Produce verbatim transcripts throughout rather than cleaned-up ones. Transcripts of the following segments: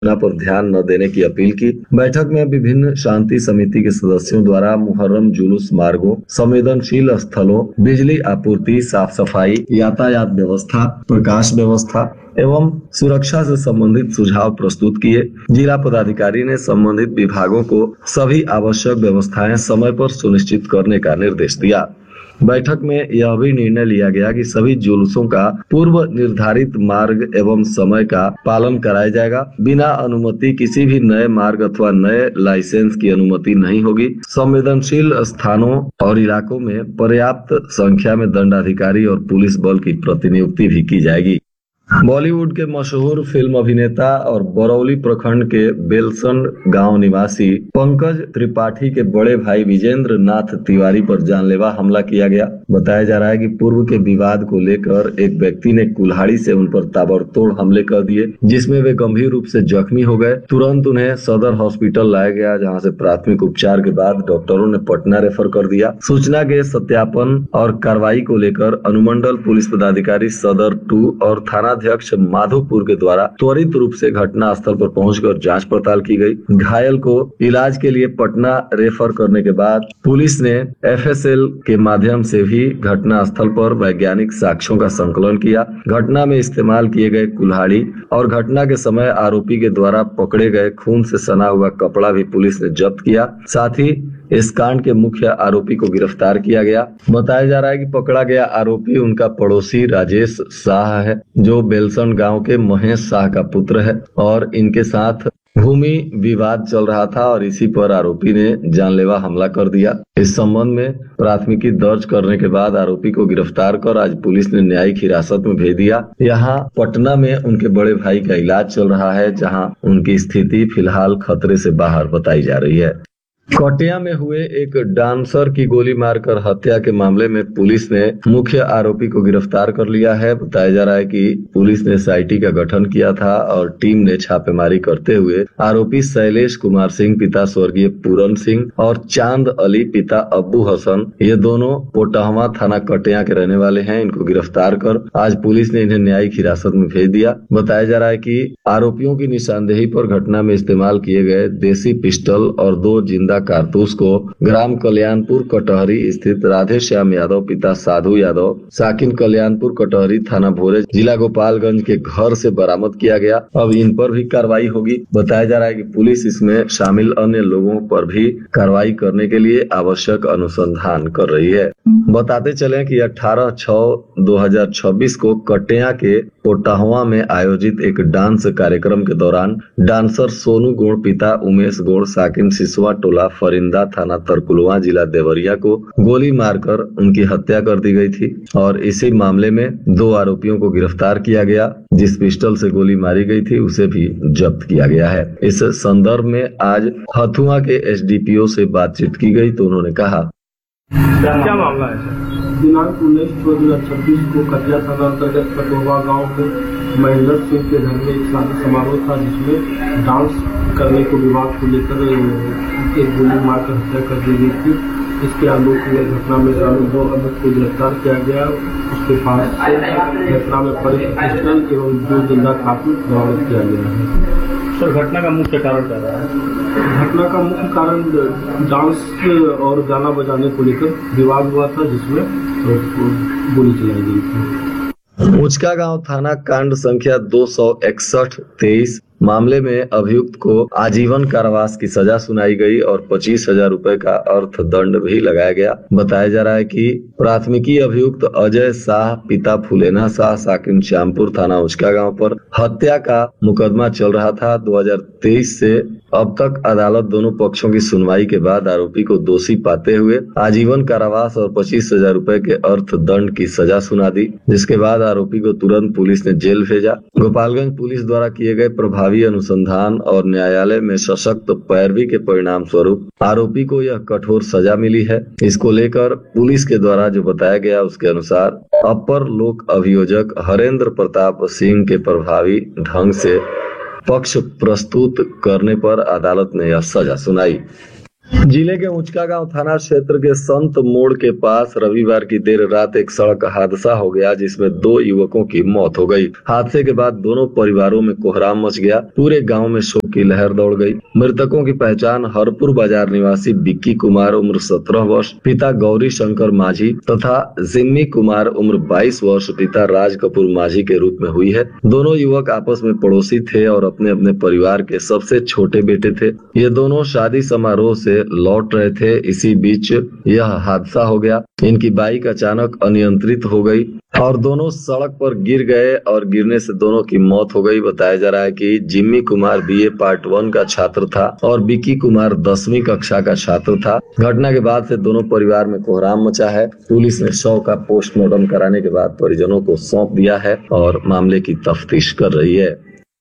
पर ध्यान न देने की अपील की। बैठक में विभिन्न शांति समिति के सदस्यों द्वारा मुहर्रम जुलूस मार्गों, संवेदनशील स्थलों, बिजली आपूर्ति, साफ सफाई, यातायात व्यवस्था, प्रकाश व्यवस्था एवं सुरक्षा से संबंधित सुझाव प्रस्तुत किए। जिला पदाधिकारी ने संबंधित विभागों को सभी आवश्यक व्यवस्थाएं समय पर सुनिश्चित करने का निर्देश दिया। बैठक में यह भी निर्णय लिया गया कि सभी जुलूसों का पूर्व निर्धारित मार्ग एवं समय का पालन कराया जाएगा। बिना अनुमति किसी भी नए मार्ग अथवा नए लाइसेंस की अनुमति नहीं होगी। संवेदनशील स्थानों और इलाकों में पर्याप्त संख्या में दंडाधिकारी और पुलिस बल की प्रतिनियुक्ति भी की जाएगी। बॉलीवुड के मशहूर फिल्म अभिनेता और बरौली प्रखंड के बेलसन गांव निवासी पंकज त्रिपाठी के बड़े भाई विजेंद्र नाथ तिवारी पर जानलेवा हमला किया गया। बताया जा रहा है कि पूर्व के विवाद को लेकर एक व्यक्ति ने कुल्हाड़ी से उन पर ताबड़तोड़ हमले कर दिए, जिसमें वे गंभीर रूप से जख्मी हो गए। तुरंत उन्हें सदर हॉस्पिटल लाया गया, जहाँ से प्राथमिक उपचार के बाद डॉक्टरों ने पटना रेफर कर दिया। सूचना के सत्यापन और कार्रवाई को लेकर अनुमंडल पुलिस पदाधिकारी सदर टू और थाना अध्यक्ष माधोपुर के द्वारा त्वरित रूप से घटना स्थल पर पहुंचकर जांच पड़ताल की गई। घायल को इलाज के लिए पटना रेफर करने के बाद पुलिस ने एफ एस एल के माध्यम से भी घटना स्थल पर वैज्ञानिक साक्ष्यों का संकलन किया। घटना में इस्तेमाल किए गए कुल्हाड़ी और घटना के समय आरोपी के द्वारा पकड़े गए खून से सना हुआ कपड़ा भी पुलिस ने जब्त किया। साथ ही इस कांड के मुख्य आरोपी को गिरफ्तार किया गया। बताया जा रहा है कि पकड़ा गया आरोपी उनका पड़ोसी राजेश शाह है, जो बेलसन गांव के महेश शाह का पुत्र है और इनके साथ भूमि विवाद चल रहा था और इसी पर आरोपी ने जानलेवा हमला कर दिया। इस संबंध में प्राथमिकी दर्ज करने के बाद आरोपी को गिरफ्तार कर आज पुलिस ने न्यायिक हिरासत में भेज दिया। यहाँ पटना में उनके बड़े भाई का इलाज चल रहा है, जहां उनकी स्थिति फिलहाल खतरे से बाहर बताई जा रही है। कटिया में हुए एक डांसर की गोली मारकर हत्या के मामले में पुलिस ने मुख्य आरोपी को गिरफ्तार कर लिया है। बताया जा रहा है कि पुलिस ने एस आई टी का गठन किया था और टीम ने छापेमारी करते हुए आरोपी शैलेश कुमार सिंह पिता स्वर्गीय पूरन सिंह और चांद अली पिता अब्बू हसन, ये दोनों पोटहवा थाना कटिया के रहने वाले हैं, इनको गिरफ्तार कर आज पुलिस ने इन्हें न्यायिक हिरासत में भेज दिया। बताया जा रहा है कि आरोपियों की निशानदेही पर घटना में इस्तेमाल किए गए देसी पिस्टल और दो जिंदा कारतूस को ग्राम कल्याणपुर कटहरी स्थित राधे श्याम यादव पिता साधु यादव साकिन कल्याणपुर कटहरी थाना भोरे जिला गोपालगंज के घर से बरामद किया गया। अब इन पर भी कार्रवाई होगी। बताया जा रहा है कि पुलिस इसमें शामिल अन्य लोगों पर भी कार्रवाई करने के लिए आवश्यक अनुसंधान कर रही है। बताते चले कि अठारह छह दो हजार छब्बीस को कटिया के पोटहवा में आयोजित एक डांस कार्यक्रम के दौरान डांसर सोनू गोड़ पिता उमेश गोड़ साकिन सिसवा टोला फरिंदा थाना तरकुलवा जिला देवरिया को गोली मारकर उनकी हत्या कर दी गई थी और इसी मामले में दो आरोपियों को गिरफ्तार किया गया। जिस पिस्टल से गोली मारी गई थी उसे भी जब्त किया गया है। इस संदर्भ में आज हथुआ के एस डी पी ओ से बातचीत की गई तो उन्होंने कहा, क्या मामला है सर? दिनांक उन्नीस दो हजार छब्बीस को कटिया थाना अंतर्गत कटोवा गांव के महेंद्र सिंह के घर में एक शादी समारोह था, जिसमें डांस करने को विवाद को लेकर एक गोली मारकर हत्या कर दी गई थी। इसके आलोक में घटना में शामिल दो अभियुक्त को गिरफ्तार किया गया। उसके पास से घटना में पड़े पिस्टल एवं दो जिंदा कारतूस बरामद किया गया है। सर, घटना का मुख्य कारण क्या रहा है? घटना का मुख्य कारण डांस और गाना बजाने को लेकर विवाद हुआ था, जिसमें गोली चलाई गई थी। मुचका गांव थाना कांड संख्या दो सौ इकसठ तेईस मामले में अभियुक्त को आजीवन कारावास की सजा सुनाई गई और पच्चीस हजार रूपए का अर्थदंड भी लगाया गया। बताया जा रहा है कि प्राथमिकी अभियुक्त अजय शाह पिता फुलेना शाह साकिन श्यामपुर थाना उचका गांव पर हत्या का मुकदमा चल रहा था। दो हजार तेईस से अब तक अदालत दोनों पक्षों की सुनवाई के बाद आरोपी को दोषी पाते हुए आजीवन कारावास और पच्चीस हजार रूपए के अर्थदंड की सजा सुना दी, जिसके बाद आरोपी को तुरंत पुलिस ने जेल भेजा। गोपालगंज पुलिस द्वारा किए गए प्रभावी अनुसंधान और न्यायालय में सशक्त पैरवी के परिणाम स्वरूप आरोपी को यह कठोर सजा मिली है। इसको लेकर पुलिस के द्वारा जो बताया गया उसके अनुसार अपर लोक अभियोजक हरेंद्र प्रताप सिंह के प्रभावी ढंग से पक्ष प्रस्तुत करने पर अदालत ने यह सजा सुनाई। जिले के ऊंचका गांव थाना क्षेत्र के संत मोड़ के पास रविवार की देर रात एक सड़क हादसा हो गया जिसमें दो युवकों की मौत हो गई। हादसे के बाद दोनों परिवारों में कोहराम मच गया। पूरे गांव में शोक की लहर दौड़ गई। मृतकों की पहचान हरपुर बाजार निवासी बिक्की कुमार उम्र सत्रह वर्ष पिता गौरी शंकर माझी तथा जिम्मी कुमार उम्र बाईस वर्ष पिता राज कपूर माझी के रूप में हुई है। दोनों युवक आपस में पड़ोसी थे और अपने अपने परिवार के सबसे छोटे बेटे थे। ये दोनों शादी समारोह से लौट रहे थे। इसी बीच यह हादसा हो गया। इनकी बाइक अचानक अनियंत्रित हो गई और दोनों सड़क पर गिर गए और गिरने से दोनों की मौत हो गई। बताया जा रहा है कि Jimmy Kumar BA part one का छात्र था और बिक्की कुमार दसवीं कक्षा का छात्र था। घटना के बाद से दोनों परिवार में कोहराम मचा है। पुलिस ने शव का पोस्टमार्टम कराने के बाद परिजनों को सौंप दिया है और मामले की तफ्तीश कर रही है।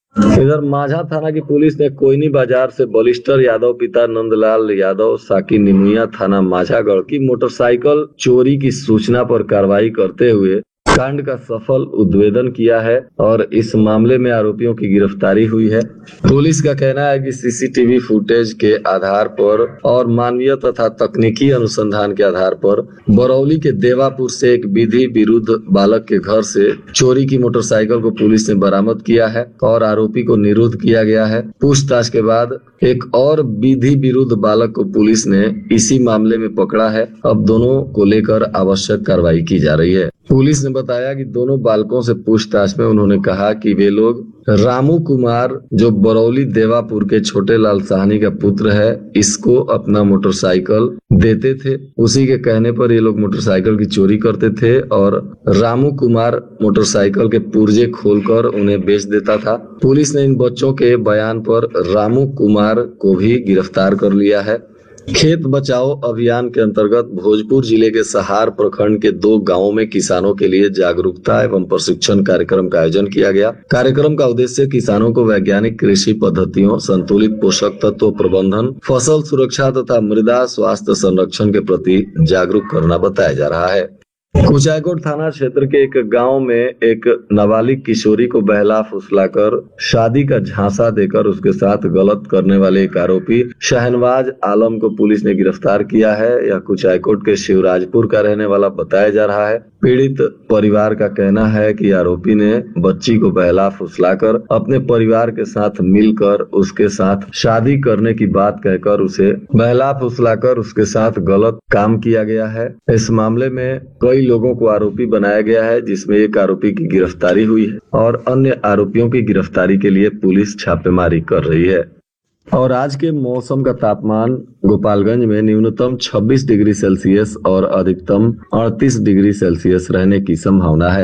इधर माझा थाना की पुलिस ने कोयनी बाजार से बलिस्टर यादव पिता नंदलाल यादव साकी निमुया थाना माझागढ़ की मोटरसाइकिल चोरी की सूचना पर कार्रवाई करते हुए कांड का सफल उद्भेदन किया है और इस मामले में आरोपियों की गिरफ्तारी हुई है। पुलिस का कहना है कि सीसीटीवी फुटेज के आधार पर और मानवीय तथा तकनीकी अनुसंधान के आधार पर बरौली के देवापुर से एक विधि विरुद्ध बालक के घर से चोरी की मोटरसाइकिल को पुलिस ने बरामद किया है और आरोपी को निरुद्ध किया गया है। पूछताछ के बाद एक और विधि विरुद्ध बालक को पुलिस ने इसी मामले में पकड़ा है। अब दोनों को लेकर आवश्यक कार्रवाई की जा रही है। पुलिस ने बताया कि दोनों बालकों से पूछताछ में उन्होंने कहा कि वे लोग रामू कुमार जो बरौली देवापुर के छोटे लाल साहनी का पुत्र है इसको अपना मोटरसाइकिल देते थे। उसी के कहने पर ये लोग मोटरसाइकिल की चोरी करते थे और रामू कुमार मोटरसाइकिल के पुर्जे खोलकर उन्हें बेच देता था। पुलिस ने इन बच्चों के बयान पर रामू कुमार को भी गिरफ्तार कर लिया है। खेत बचाओ अभियान के अंतर्गत भोजपुर जिले के सहार प्रखंड के दो गांवों में किसानों के लिए जागरूकता एवं प्रशिक्षण कार्यक्रम का आयोजन किया गया। कार्यक्रम का उद्देश्य किसानों को वैज्ञानिक कृषि पद्धतियों, संतुलित पोषक तत्व प्रबंधन, फसल सुरक्षा तथा मृदा स्वास्थ्य संरक्षण के प्रति जागरूक करना बताया जा रहा है। कुचायकोट थाना क्षेत्र के एक गांव में एक नाबालिग किशोरी को बहला फुसलाकर शादी का झांसा देकर उसके साथ गलत करने वाले एक आरोपी शहनवाज आलम को पुलिस ने गिरफ्तार किया है। यह कुचायकोट के शिवराजपुर का रहने वाला बताया जा रहा है। पीड़ित परिवार का कहना है कि आरोपी ने बच्ची को बहला फुसलाकर अपने परिवार के साथ मिलकर उसके साथ शादी करने की बात कहकर उसे बहला फुसलाकर उसके साथ गलत काम किया गया है। इस मामले में कई लोगों को आरोपी बनाया गया है जिसमें एक आरोपी की गिरफ्तारी हुई है और अन्य आरोपियों की गिरफ्तारी के लिए पुलिस छापेमारी कर रही है। और आज के मौसम का तापमान गोपालगंज में न्यूनतम छब्बीस डिग्री सेल्सियस और अधिकतम अड़तीस डिग्री सेल्सियस रहने की संभावना है।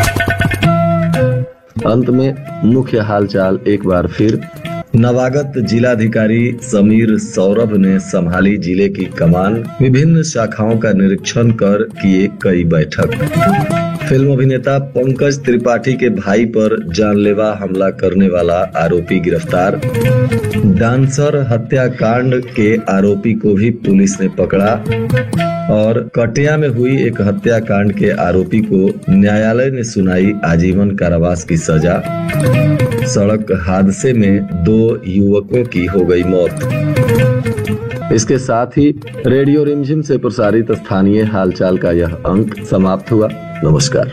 अंत में मुख्य हालचाल एक बार फिर। नवागत जिलाधिकारी समीर सौरभ ने संभाली जिले की कमान। विभिन्न शाखाओं का निरीक्षण कर किए कई बैठक। फिल्म अभिनेता पंकज त्रिपाठी के भाई पर जानलेवा हमला करने वाला आरोपी गिरफ्तार। डांसर हत्याकांड के आरोपी को भी पुलिस ने पकड़ा और कटिया में हुई एक हत्याकांड के आरोपी को न्यायालय ने सुनाई आजीवन कारावास की सजा। सड़क हादसे में दो युवकों की हो गई मौत। इसके साथ ही रेडियो रिमझिम से प्रसारित स्थानीय हालचाल का यह अंक समाप्त हुआ। नमस्कार।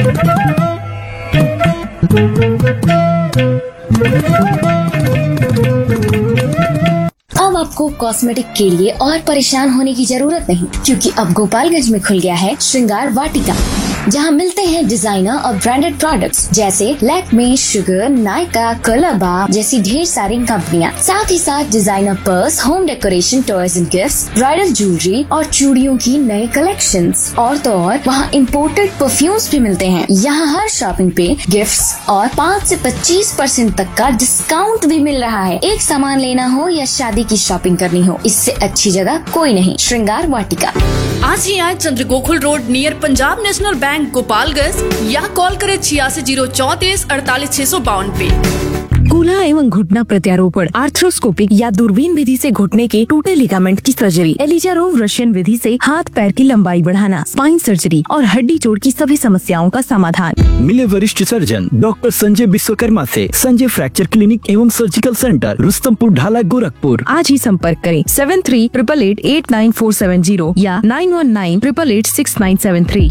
अब आपको कॉस्मेटिक के लिए और परेशान होने की जरूरत नहीं, क्योंकि अब गोपालगंज में खुल गया है श्रृंगार वाटिका, जहां मिलते हैं डिजाइनर और ब्रांडेड प्रोडक्ट्स जैसे लैक्मे, शुगर, नायका, कलरबा जैसी ढेर सारी कंपनियां। साथ ही साथ designer purse, home decoration, toys and gifts, bridal jewellery और चूड़ियों की नए कलेक्शंस। और तो और वहाँ इम्पोर्टेड परफ्यूम्स भी मिलते हैं। यहाँ हर शॉपिंग पे गिफ्ट्स और पाँच से पच्चीस परसेंट तक का डिस्काउंट भी मिल रहा है। एक सामान लेना हो या शादी की शॉपिंग करनी हो, इससे अच्छी जगह कोई नहीं। श्रृंगार वाटिका आज ही आए चंद्र Gokul road near Punjab national bank Gopalganj या कॉल करें छियासी जीरो चौतीस अड़तालीस छह सौ बावन पे। कूल्हा एवं घुटना प्रत्यारोपण, आर्थ्रोस्कोपिक या दूरबीन विधि से घुटने के टूटे लिगामेंट की सर्जरी, एलिजारोव रशियन विधि से हाथ पैर की लंबाई बढ़ाना, स्पाइन सर्जरी और हड्डी जोड़ की सभी समस्याओं का समाधान। मिले वरिष्ठ सर्जन डॉक्टर संजय विश्वकर्मा से संजय फ्रैक्चर क्लिनिक एवं सर्जिकल सेंटर, रुस्तमपुर ढाला, गोरखपुर। आज ही संपर्क करें seven three triple eight eight nine four seven zero या nine one nine triple eight six nine seven three.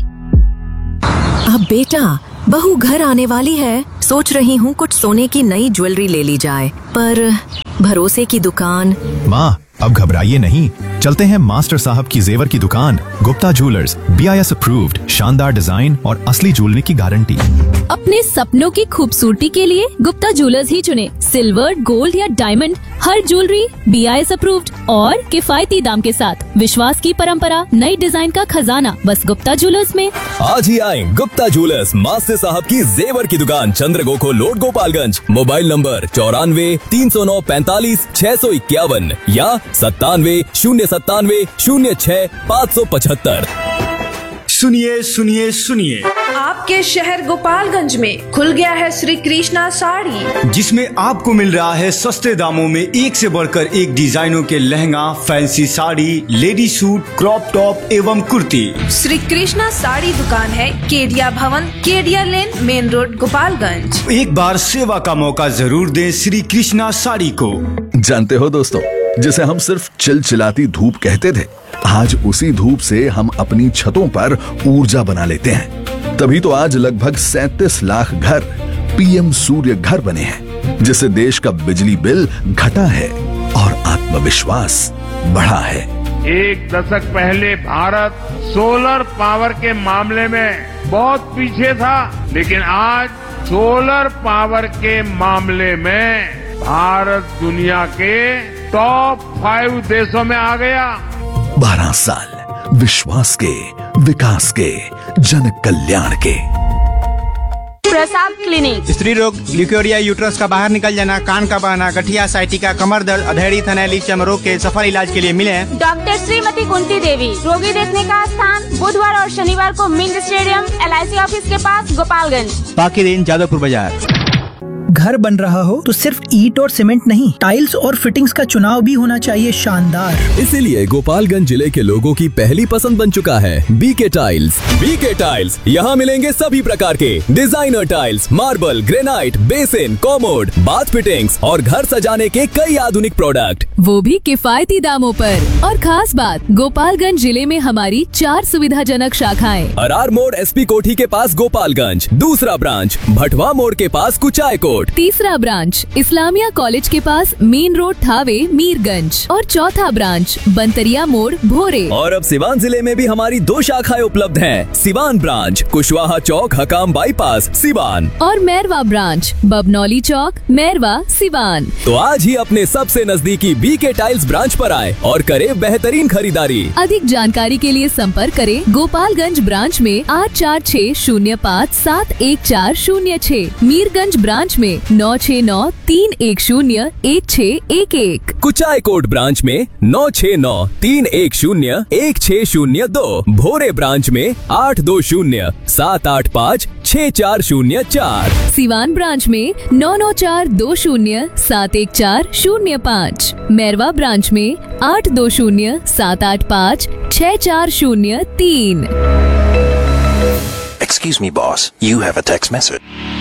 अब बेटा बहू घर आने वाली है, सोच रही हूँ कुछ सोने की नई ज्वेलरी ले ली जाए, पर भरोसे की दुकान। माँ अब घबराइए नहीं, चलते हैं मास्टर साहब की जेवर की दुकान, Gupta jewellers, B I S approved, शानदार डिजाइन और असली ज्वेलरी की गारंटी। अपने सपनों की खूबसूरती के लिए गुप्ता ज्वेलर्स ही चुने। सिल्वर, गोल्ड या diamond, her jewellery B I S approved और किफायती दाम के साथ। विश्वास की परंपरा, नई डिजाइन का खजाना, बस गुप्ता ज्वेलर्स में। आज ही आए गुप्ता ज्वेलर्स, मास्टर साहब की जेवर की दुकान, चंद्रगोखो रोड, गोपालगंज। मोबाइल नंबर चौरानवे तीन सौ नौ पैंतालीस छह सौ इक्यावन या सत्तानवे शून्य सत्तानवे शून्य छह पाँच सौ पचहत्तर। सुनिए सुनिए सुनिए, आपके शहर गोपालगंज में खुल गया है श्री कृष्णा साड़ी, जिसमें आपको मिल रहा है सस्ते दामों में एक से बढ़कर एक डिजाइनों के lehenga, fancy sari, lady suit, crop top एवं कुर्ती। श्री कृष्णा साड़ी दुकान है केडिया भवन, केडिया लेन, मेन रोड, गोपालगंज। एक बार सेवा का मौका जरूर दें श्री कृष्णा साड़ी को। जानते हो दोस्तों, जिसे हम सिर्फ चिलचिलाती धूप कहते थे, आज उसी धूप से हम अपनी छतों पर ऊर्जा बना लेते हैं। तभी तो आज लगभग सैंतीस लाख घर पी एम सूर्य घर बने हैं, जिससे देश का बिजली बिल घटा है और आत्मविश्वास बढ़ा है। एक दशक पहले भारत सोलर पावर के मामले में बहुत पीछे था, लेकिन आज सोलर पावर के मामले में भारत दुनिया के टॉप फाइव देशों में आ गया। बारह साल विश्वास के, विकास के, जन कल्याण के। प्रसाद क्लिनिक, स्त्री रोग, ल्यूकेरिया, यूट्रस का बाहर निकल जाना, कान का बहना, गठिया, साइटिका, कमर दर्द, अधेड़ी, थनैली, चर्म रोग के सफल इलाज के लिए मिले डॉक्टर श्रीमती कुंती देवी। रोगी देखने का स्थान बुधवार और शनिवार को mint stadium, L I C office के पास, गोपालगंज। बाकी दिन जादवपुर बाजार। घर बन रहा हो तो सिर्फ ईंट और सीमेंट नहीं, टाइल्स और फिटिंग्स का चुनाव भी होना चाहिए शानदार। इसीलिए गोपालगंज जिले के लोगों की पहली पसंद बन चुका है बीके टाइल्स। बीके टाइल्स, यहाँ मिलेंगे सभी प्रकार के designer tiles, marble, granite, basin, commode, bath fittings और घर सजाने के कई आधुनिक प्रोडक्ट, वो भी किफायती दामों पर। और खास बात, गोपालगंज जिले में हमारी चार सुविधाजनक शाखाएं। अरार मोड़ एसपी कोठी के पास गोपालगंज, दूसरा ब्रांच भटवा मोड़ के पास कुचाय कोट, तीसरा ब्रांच इस्लामिया कॉलेज के पास मेन रोड थावे मीरगंज और चौथा ब्रांच बंतरिया मोड़ भोरे। और अब सिवान जिले में भी हमारी दो शाखाएं उपलब्ध हैं। सिवान ब्रांच कुशवाहा चौक, हकाम बाईपास, सिवान, और मैरवा ब्रांच बबनौली चौक, मैरवा, सिवान। तो आज ही अपने सबसे नजदीकी बीके टाइल्स ब्रांच पर आए और करे बेहतरीन खरीदारी। अधिक जानकारी के लिए संपर्क करें गोपालगंज ब्रांच में आठ चार छह शून्य पाँच सात एक चार शून्य छह, मीरगंज ब्रांच में नौ छह नौ तीन एक शून्य एक छह एक एक, कुचाय कोट ब्रांच में नौ छह नौ तीन एक शून्य एक छह शून्य दो, भोरे ब्रांच में आठ दो शून्य सात आठ पाँच छह चार शून्य चार, सिवान ब्रांच में नौ नौ चार दो शून्य सात एक चार शून्य पाँच, मैरवा ब्रांच में आठ दो शून्य सात आठ पाँच छह चार शून्य तीन। Excuse me, boss. You have a text message.